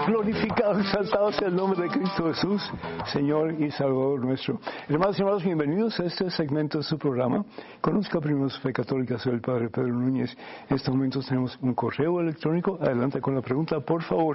Glorificado, exaltado sea el nombre de Cristo Jesús, Señor y Salvador nuestro. Hermanos y hermanos, bienvenidos a este segmento de su programa. Conozca primero su fe católica, soy el Padre Pedro Núñez. En estos momentos tenemos un correo electrónico. Adelante con la pregunta, por favor.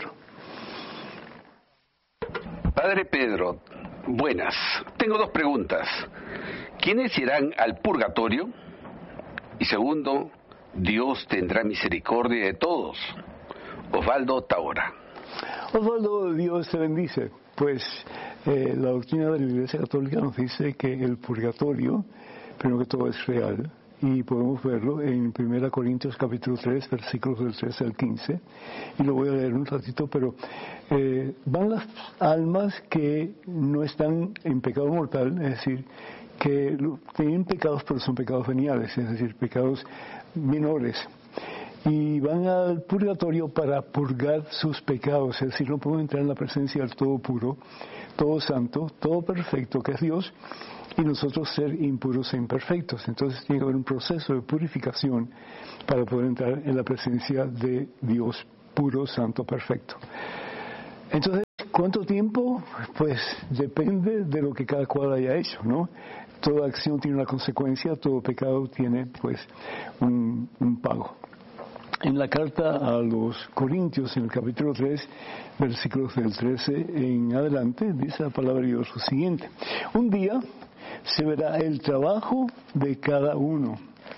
Padre Pedro, buenas. Tengo dos preguntas. ¿Quiénes irán al purgatorio? Y segundo, ¿Dios tendrá misericordia de todos? Osvaldo Taora. Osvaldo, Dios te bendice. Pues la doctrina de la Iglesia Católica nos dice que el purgatorio, primero que todo, es real. Y podemos verlo en 1 Corintios capítulo 3, versículos del 13 al 15. Y lo voy a leer un ratito, pero van las almas que no están en pecado mortal, es decir, que tienen pecados, pero son pecados veniales, es decir, pecados menores. Y van al purgatorio para purgar sus pecados, es decir, no pueden entrar en la presencia del todo puro, todo santo, todo perfecto, que es Dios, y nosotros ser impuros e imperfectos. Entonces tiene que haber un proceso de purificación para poder entrar en la presencia de Dios puro, santo, perfecto. Entonces, ¿cuánto tiempo? Pues depende de lo que cada cual haya hecho, ¿no? Toda acción tiene una consecuencia, todo pecado tiene, pues, un pago. En la carta a los Corintios, en el capítulo 3, versículos del 13 en adelante, dice la palabra de Dios lo siguiente: un día se verá el trabajo de cada uno.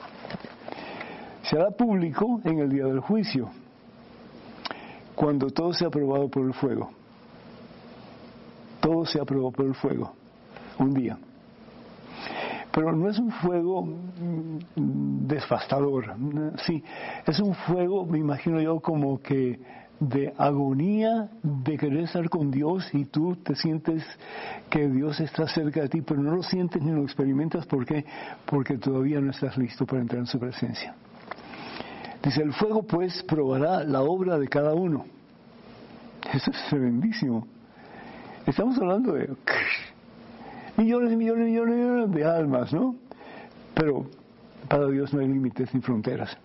Será público en el día del juicio, cuando todo sea probado por el fuego. Todo sea probado por el fuego, un día. Pero no es un fuego devastador, sí, es un fuego, me imagino yo, como que de agonía, de querer estar con Dios, y tú te sientes que Dios está cerca de ti, pero no lo sientes ni lo experimentas. ¿Por qué? Porque todavía no estás listo para entrar en su presencia. Dice, el fuego pues probará la obra de cada uno. Eso es tremendísimo. Estamos hablando de millones y millones y millones de almas, ¿no? Pero para Dios no hay límites ni fronteras.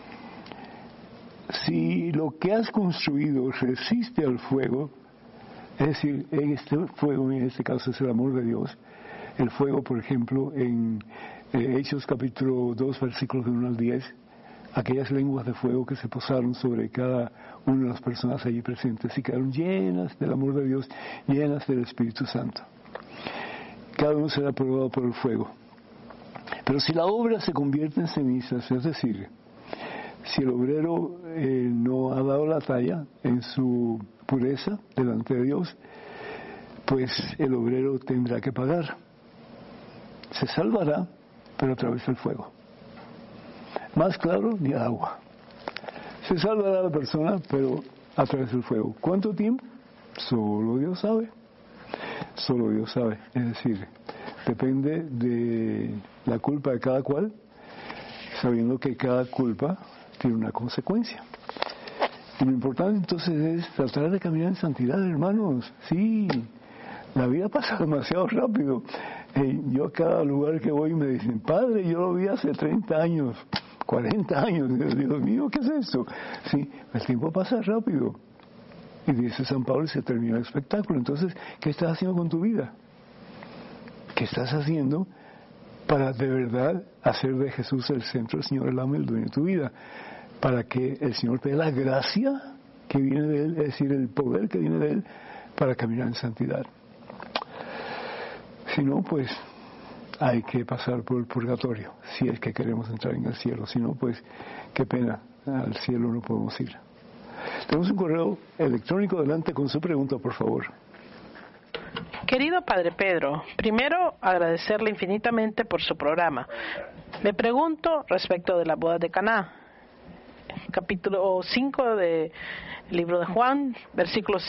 Si lo que has construido resiste al fuego, es decir, en este fuego, en este caso es el amor de Dios, el fuego, por ejemplo, en Hechos capítulo 2, versículos del 1 al 10, aquellas lenguas de fuego que se posaron sobre cada una de las personas allí presentes y quedaron llenas del amor de Dios, llenas del Espíritu Santo. Cada uno será probado por el fuego. Pero si la obra se convierte en cenizas, es decir, si el obrero no ha dado la talla en su pureza delante de Dios, pues el obrero tendrá que pagar. Se salvará, pero a través del fuego. Más claro, ni agua. Se salvará la persona, pero a través del fuego. ¿Cuánto tiempo? Solo Dios sabe. Solo Dios sabe. Es decir, depende de la culpa de cada cual, sabiendo que cada culpa tiene una consecuencia. Y lo importante entonces es tratar de caminar en santidad, hermanos. Sí, la vida pasa demasiado rápido. Yo a cada lugar que voy me dicen, Padre, yo lo vi hace 30 años, 40 años. Dios mío, ¿qué es esto? Sí, el tiempo pasa rápido. Y dice San Pablo, y se termina el espectáculo. Entonces, ¿qué estás haciendo con tu vida? ¿Qué estás haciendo para de verdad hacer de Jesús el centro, el Señor, el amo y el dueño de tu vida? Para que el Señor te dé la gracia que viene de Él, es decir, el poder que viene de Él, para caminar en santidad. Si no, pues hay que pasar por el purgatorio, si es que queremos entrar en el cielo. Si no, pues qué pena, al cielo no podemos ir. Tenemos un correo electrónico. Adelante con su pregunta, por favor. Querido Padre Pedro, primero agradecerle infinitamente por su programa. Me pregunto respecto de la boda de Caná, capítulo 5 del libro de Juan, versículos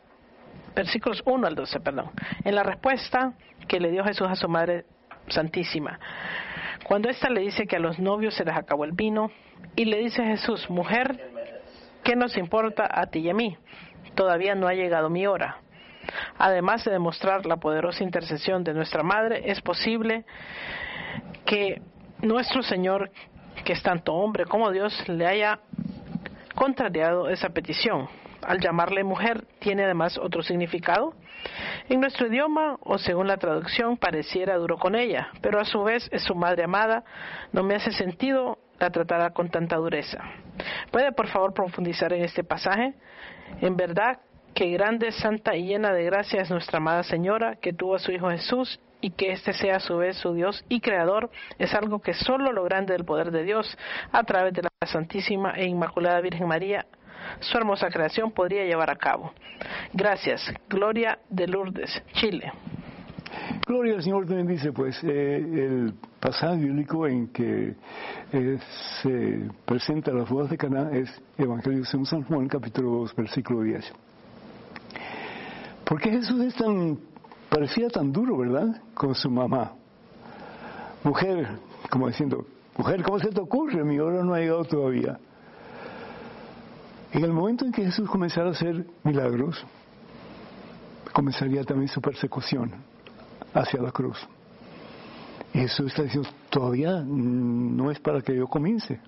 1 al 12, en la respuesta que le dio Jesús a su Madre Santísima, cuando ésta le dice que a los novios se les acabó el vino, y le dice Jesús, mujer, ¿qué nos importa a ti y a mí? Todavía no ha llegado mi hora. Además de demostrar la poderosa intercesión de nuestra Madre, es posible que nuestro Señor, que es tanto hombre como Dios, le haya contrariado esa petición. al llamarle mujer, tiene además otro significado? En nuestro idioma, o según la traducción, pareciera duro con ella, pero a su vez es su madre amada. No me hace sentido la tratará con tanta dureza. ¿Puede por favor profundizar en este pasaje? En verdad que grande, santa y llena de gracia es nuestra amada Señora, que tuvo a su Hijo Jesús, y que éste sea a su vez su Dios y Creador, es algo que solo lo grande del poder de Dios, a través de la Santísima e Inmaculada Virgen María, su hermosa creación, podría llevar a cabo. Gracias. Gloria de Lourdes, Chile. Gloria al Señor también dice, pues, el pasaje bíblico en que se presenta las bodas de Caná es Evangelio según San Juan, capítulo 2, versículo 10. ¿Por qué Jesús parecía tan duro, verdad, con su mamá? Mujer, como diciendo, mujer, ¿cómo se te ocurre? Mi hora no ha llegado todavía. En el momento en que Jesús comenzara a hacer milagros, comenzaría también su persecución hacia la cruz. Y Jesús está diciendo, todavía no es para que yo comience,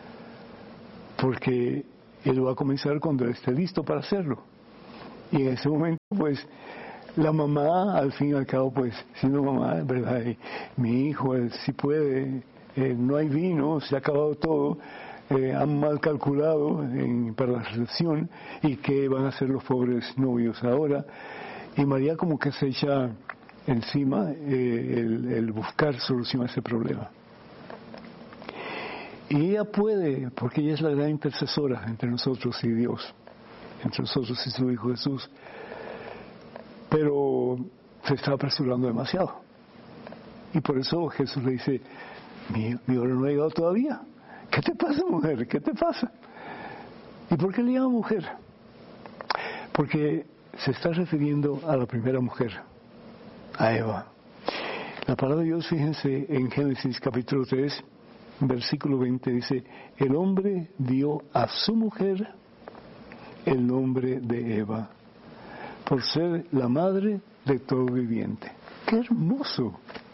porque Él va a comenzar cuando Él esté listo para hacerlo. Y en ese momento, pues, la mamá, al fin y al cabo, pues, siendo mamá, ¿verdad? Mi hijo, él sí puede, no hay vino, se ha acabado todo, han mal calculado para la recepción, y qué van a hacer los pobres novios ahora. Y María como que se echa encima el buscar solución a ese problema. Y ella puede, porque ella es la gran intercesora entre nosotros y Dios, entre nosotros y su Hijo Jesús, pero se está apresurando demasiado. Y por eso Jesús le dice, mi hora no ha llegado todavía. ¿Qué te pasa, mujer? ¿Qué te pasa? ¿Y por qué le llama mujer? Porque se está refiriendo a la primera mujer, a Eva. La palabra de Dios, fíjense, en Génesis capítulo 3, versículo 20, dice, el hombre dio a su mujer el nombre de Eva, por ser la madre de todo viviente. ¡Qué hermoso!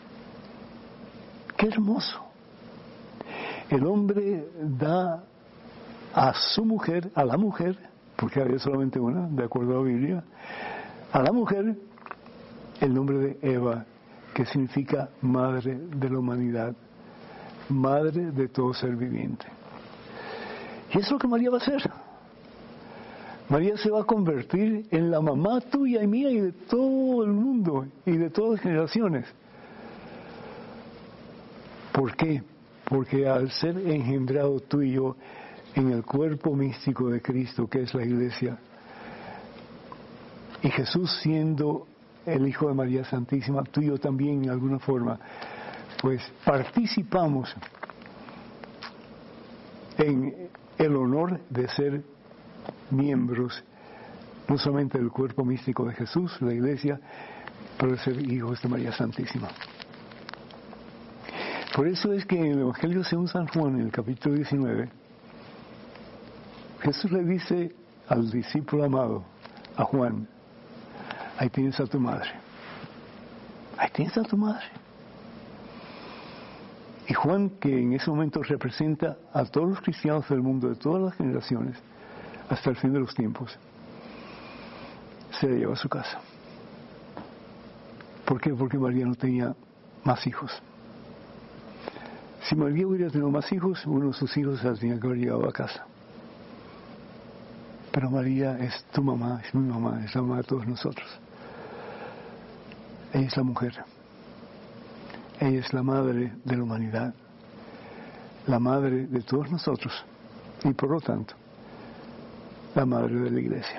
¡Qué hermoso! El hombre da a su mujer, a la mujer, porque había solamente una, de acuerdo a la Biblia, a la mujer el nombre de Eva, que significa madre de la humanidad, madre de todo ser viviente. Y es lo que María va a hacer. María se va a convertir en la mamá tuya y mía y de todo el mundo y de todas las generaciones. ¿Por qué? Porque al ser engendrado tú y yo en el cuerpo místico de Cristo, que es la Iglesia, y Jesús siendo el Hijo de María Santísima, tú y yo también en alguna forma, pues participamos en el honor de ser miembros no solamente del cuerpo místico de Jesús, la Iglesia, pero de ser hijos de María Santísima. Por eso es que en el Evangelio según San Juan, en el capítulo 19, Jesús le dice al discípulo amado, a Juan, ahí tienes a tu madre. Ahí tienes a tu madre. Y Juan, que en ese momento representa a todos los cristianos del mundo, de todas las generaciones, hasta el fin de los tiempos, se la lleva a su casa. ¿Por qué? Porque María no tenía más hijos. Si María hubiera tenido más hijos, uno de sus hijos se la tenía que haber llevado a casa. Pero María es tu mamá, es mi mamá, es la mamá de todos nosotros. Ella es la mujer. Ella es la madre de la humanidad, la madre de todos nosotros y por lo tanto, la madre de la Iglesia.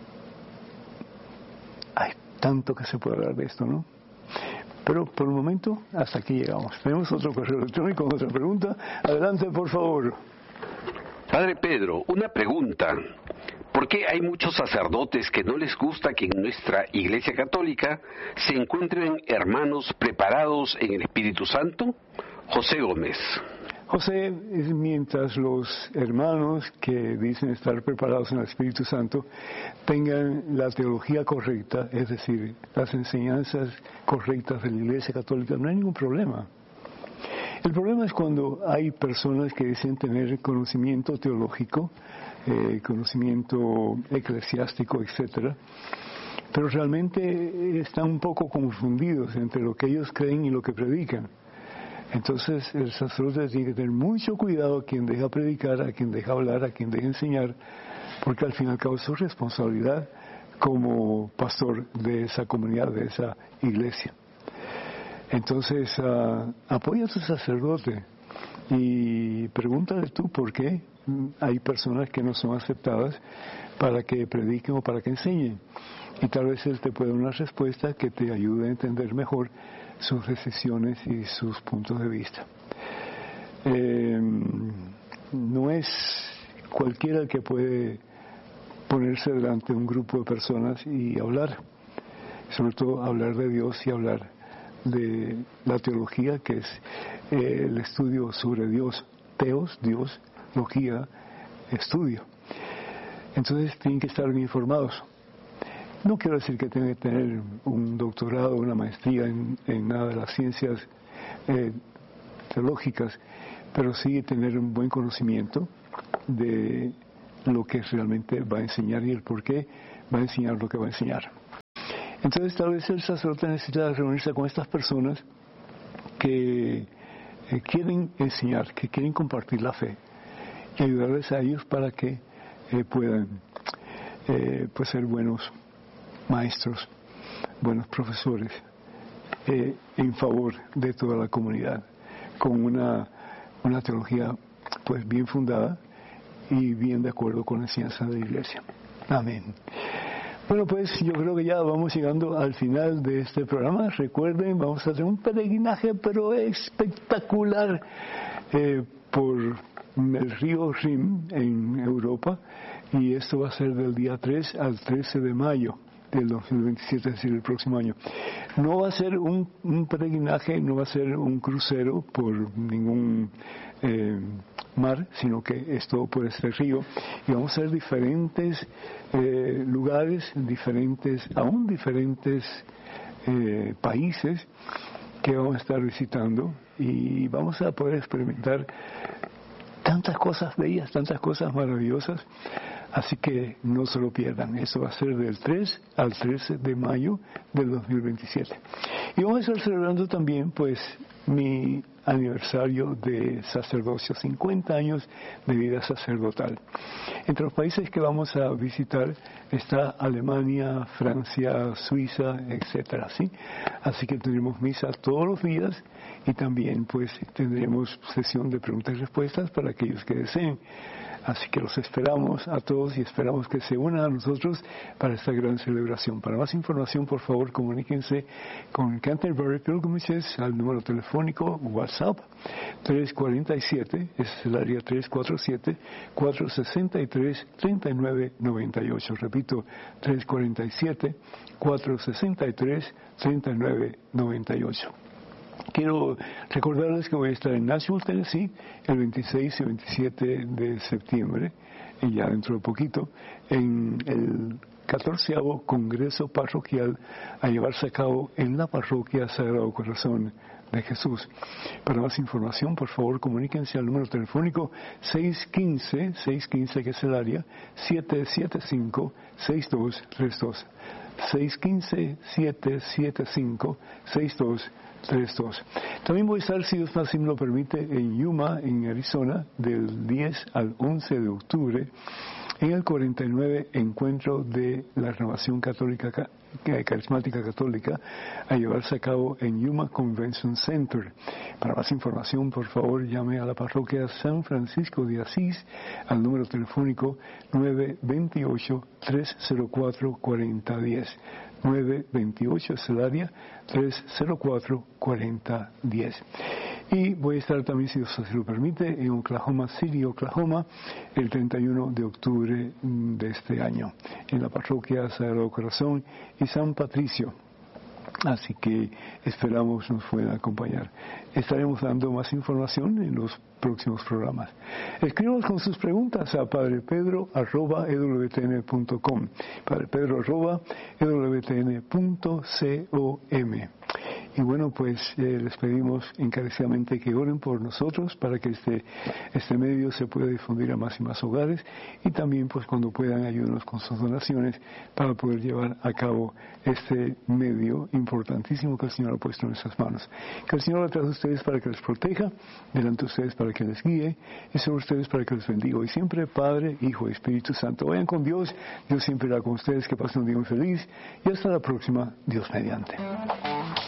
Hay tanto que se puede hablar de esto, ¿no? Pero por el momento, hasta aquí llegamos. Tenemos otro correo electrónico, otra pregunta. Adelante, por favor. Padre Pedro, una pregunta. ¿Por qué hay muchos sacerdotes que no les gusta que en nuestra Iglesia Católica se encuentren hermanos preparados en el Espíritu Santo? José Gómez. José, mientras los hermanos que dicen estar preparados en el Espíritu Santo tengan la teología correcta, es decir, las enseñanzas correctas de la Iglesia Católica, no hay ningún problema. El problema es cuando hay personas que dicen tener conocimiento teológico conocimiento eclesiástico, etcétera, pero realmente están un poco confundidos entre lo que ellos creen y lo que predican. Entonces el sacerdote tiene que tener mucho cuidado a quien deja predicar, a quien deja hablar, a quien deja enseñar, porque al fin y al cabo es su responsabilidad como pastor de esa comunidad, de esa iglesia. Entonces apoya a tu sacerdote y pregúntale tú por qué hay personas que no son aceptadas para que prediquen o para que enseñen. Y tal vez él te pueda dar una respuesta que te ayude a entender mejor sus decisiones y sus puntos de vista. No es cualquiera el que puede ponerse delante de un grupo de personas y hablar, sobre todo hablar de Dios y hablar de la teología, que es el estudio sobre Dios, teos, Dios, logía, estudio. Entonces tienen que estar bien informados. No quiero decir que tengan que tener un doctorado, una maestría en nada de las ciencias teológicas, pero sí tener un buen conocimiento de lo que realmente va a enseñar y el por qué va a enseñar lo que va a enseñar. Entonces tal vez el sacerdote necesita reunirse con estas personas que quieren enseñar, que quieren compartir la fe y ayudarles a ellos para que puedan pues ser buenos maestros, buenos profesores en favor de toda la comunidad, con una teología pues bien fundada y bien de acuerdo con la enseñanza de la iglesia. Amén. Bueno, pues yo creo que ya vamos llegando al final de este programa. Recuerden, vamos a hacer un peregrinaje pero espectacular por el río Rin en Europa, y esto va a ser del día 3 al 13 de mayo del 2027, es decir, el próximo año. No va a ser un peregrinaje, no va a ser un crucero por ningún mar, sino que es todo por este río, y vamos a hacer diferentes lugares, diferentes países que vamos a estar visitando, y vamos a poder experimentar tantas cosas bellas, tantas cosas maravillosas. Así que no se lo pierdan. Eso va a ser del 3 al 13 de mayo del 2027. Y vamos a estar celebrando también, pues, mi aniversario de sacerdocio, 50 años de vida sacerdotal. Entre los países que vamos a visitar está Alemania, Francia, Suiza, etcétera, ¿sí? Así que tendremos misa todos los días y también, pues, tendremos sesión de preguntas y respuestas para aquellos que deseen. Así que los esperamos a todos y esperamos que se unan a nosotros para esta gran celebración. Para más información, por favor, comuníquense con Canterbury Pilgrimages al número telefónico WhatsApp 347, ese es el área 347-463-3998. Repito, 347-463-3998. Quiero recordarles que voy a estar en Nashville, Tennessee, el 26 y 27 de septiembre, y ya dentro de poquito, en el 14º Congreso Parroquial a llevarse a cabo en la Parroquia Sagrado Corazón de Jesús. Para más información, por favor, comuníquense al número telefónico 615, que es el área, 775-6232. 615-775-6232. También voy a estar, si Dios así me lo permite, en Yuma, en Arizona, del 10 al 11 de octubre, en el 49 Encuentro de la Renovación Católica, Carismática Católica, a llevarse a cabo en Yuma Convention Center. Para más información, por favor, llame a la parroquia San Francisco de Asís al número telefónico 928-304-4010. 928 es el área, 304-4010. Y voy a estar también, si Dios así lo permite, en Oklahoma City, Oklahoma, el 31 de octubre de este año, en la parroquia Sagrado Corazón y San Patricio. Así que esperamos nos puedan acompañar. Estaremos dando más información en los próximos programas. Escríbanos con sus preguntas a padrepedro@ewtn.com, padrepedro@ewtn.com. Y bueno, pues les pedimos encarecidamente que oren por nosotros para que este medio se pueda difundir a más y más hogares, y también pues cuando puedan ayudarnos con sus donaciones para poder llevar a cabo este medio importantísimo que el Señor ha puesto en nuestras manos. Que el Señor lo trae a ustedes para que les proteja, delante de ustedes para que les guíe, y sobre ustedes para que les bendiga. Y siempre Padre, Hijo y Espíritu Santo. Vayan con Dios, Dios siempre irá con ustedes. Que pasen un día muy feliz y hasta la próxima, Dios mediante.